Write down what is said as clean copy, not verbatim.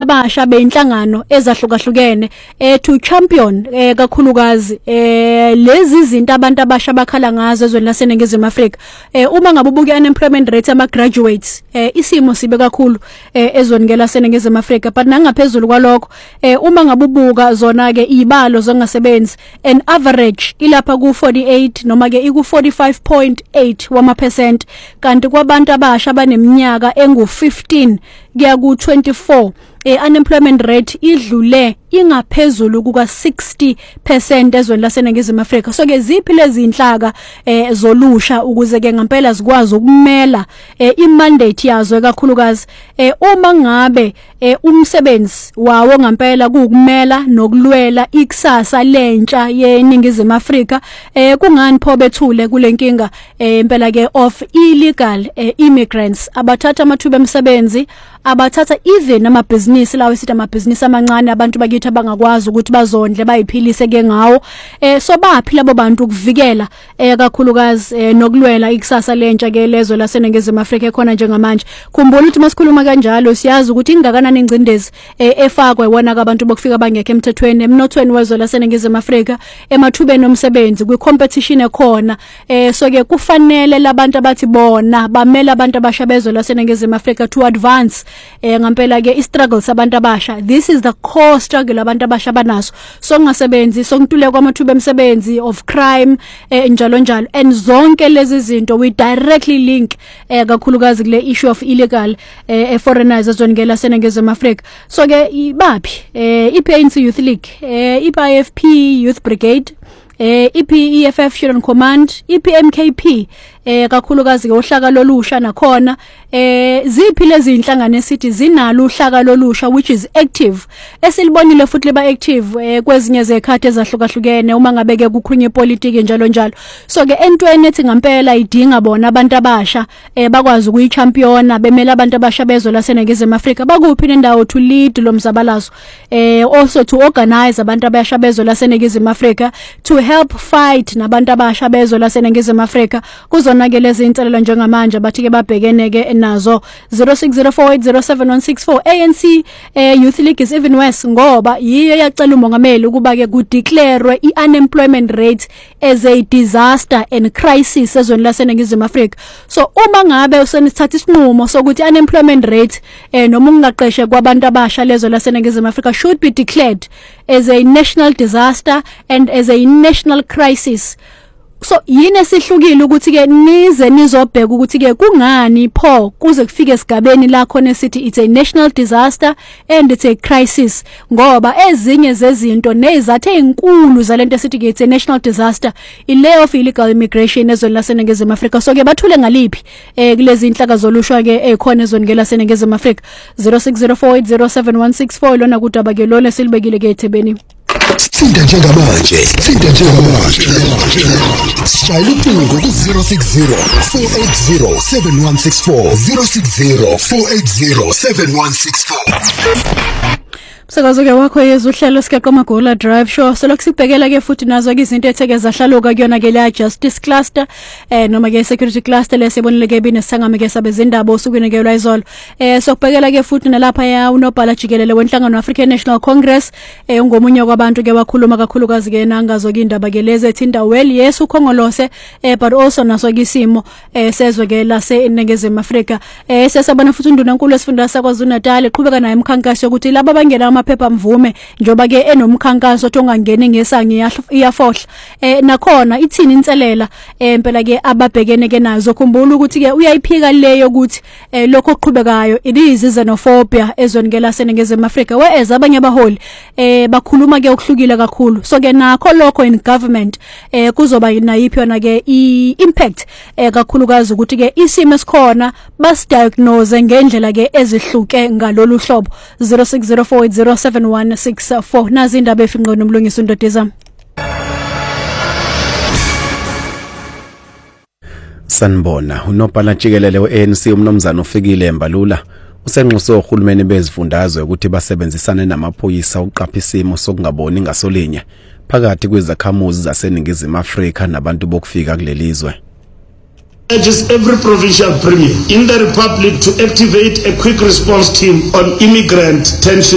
abasha beinhlangano ezahlukahlukene to champion kakhulukazi lezi zinto abantu abasha bakhala ngazo ezweni laseNingizimu Afrika. Uma ngabe ubuka unemployment rate ama graduates isimo sibe kakhulu ezweni laseNingizimu Afrika, but nangaphezulu kwalokho uma ngabe ubuka zona ke ibalo zongasebenzi an average ilapha ku 48 noma ke iku 45.8 wama% kanti kwabantu abasha abaneminyaka engu 15 kuya ku 24 unemployment rate idlule ingaphezulu kuka 60% ezweni laseNingizimu Afrika. So ke ziphi lezi inhlaka zolusha ukuze ke ngempela zikwazi ukumela imandate yazo kakhulukazi uma ngabe umsebenzi wawo ngempela kuukumela nokulwela ikusasa lentsha yeNingizimu Afrika, kungani pho bethule kulenkinga impela ke of illegal immigrants abathatha amathuba emsebenzi, abathatha even amabhizinisi lawo esithi amabhizinisi amancane abantu bakithi abangakwazi ukuthi bazondle bayiphilise ke ngawo. So baphi labo bantu ukuvikela kakhulukazi nokulwela ikusasa lentsha ke lezo laseNingizimu Afrika ekhona njengamanje. Khumbula ukuthi masikhuluma kanjalo siyazi ukuthi ingakanani ingcindezi efakwe wona abantu bokufika bangekho emthethweni emnothweni wezwe laseNingizimu Afrika, emathubeni omsebenzi, kwi competition ekhona. So ke kufanele labantu abathi bona bamela abantu abasha bezwe laseNingizimu Afrika to advance ngempela ke istruggles abantu abasha. This is the core struggle abantu abasha banaso, so ngasebenzi sokuntuleka kwamathuba emsebenzi of crime njalo njalo, and zonke lezi zinto we directly link kakhulukazi kule issue of illegal foreigners ezweni laseNingizimu Afrika. So ke ibaphi iPNC Youth League, iPIFP Youth Brigade, EPFF Children Command, EPMKP kakhulukazi ke uhlaka lolusha nakhona ziphi lezi inhlangano esithi zinalo uhlaka lolusha which is active, esilibonile futhi leba active kwezinye zekhathi ezahlukahlukene uma ngabe ke kukhunye politics njalo njalo. So ke entweni ethi ngempela idinga bona abantu abasha bakwazi ukuyichampiona bemela abantu abasha bezwe laseNingizimu Afrika bakuphi nendawo to lead lo mzabalazo, also to organize abantu abasha bezwe laseNingizimu Afrika, to help fight nabantu abasha bezwe laseNingizimu Afrika kuzona ke lezi inselelo njengamanje bathi ke babhekene ke nazo. 0604807164 ANC Youth League is even worse ngoba yiyo yacela umongameli ukuba ke ku declare unemployment rate as a disaster and crisis ezweni laseNingizimu Afrika. So uma ngabe usenithatha isinqumo sokuthi unemployment rate noma ungaqeshe kwabantu abasha lezo laseNingizimu Afrika should be declared as a national disaster and as a national crisis. So yini esihlukile ukuthi ke nize nizobheka ukuthi ke kungani pho kuze kufike esigabeni la khona esithi it's a national disaster and it's a crisis, ngoba ezinye zezinto nezathe inkulu zalento esithi ke it's a national disaster ile of illegal immigration ezweni laseNingizimu Afrika. So ke bathule ngaliphi kulezi inhlaka zolushwa ke ekhona ezweni laseNingizimu Afrika. 0604807164 lona kudaba ke lona silibekile ke eThebeni. Thinta njengamanje shayela ucingo ku 060-480-7164 060-480-7164. Sakazoke wakho yezuhlelo sikeqa Magola Drive Show selokusibhekela ke futhi nazo ke izinto etheke zahlaluka kuyona ke la justice cluster noma ke security cluster lesibonile ke binesangame ke sabezindaba osukwini ke lwayizolo. Sokubhekela ke futhi nalapha ya unobhala jikelele wenhlangano African National Congress ungomunye kwabantu ke bakhuluma kakhulukazi ke nangazo ke indaba ke lezi ethinta well yes ukhongolose but also naso ke isimo sezwe ke laseNingizimu Afrika. Sesabona futhi undunankulu esifunda saKwaZulu Natal eqhubeka naye emkhankaso ukuthi laba bangena amaphepha mvume njoba ke enomkhankaso othi ongangeni ngesangi iyafohla nakhona ithini inselela impela ke ababhekene ke nazo. Khumbula ukuthi ke uyayiphika leyo ukuthi lokho oqhubekayo it is xenophobia ezweni ke laseNingizimu Afrika, whereas abanye abaholi bakhuluma ke okuhlukile kakhulu. So ke nakho lokho in government kuzoba nayiphi yona ke impact kakhulukazi ukuthi ke isimo esikhona basidiagnose ngendlela ke ezihluke ngalolu hlobo. 0604807164 nazi indaba efinqwe nomlungisi uNdodezama. Sanibona unobhala jikelele weANC umnomzana ufikile embalula usenxuso ohulumeni bezifundazwe ukuthi basebenzisane namaphoyisa uqapha isimo sokungaboni ngasolinye phakathi kwezakhamuzi zaseNingizimu Afrika nabantu bokufika kulelizwe. Urges every provincial premier in the republic to activate a quick response team on immigrant tension.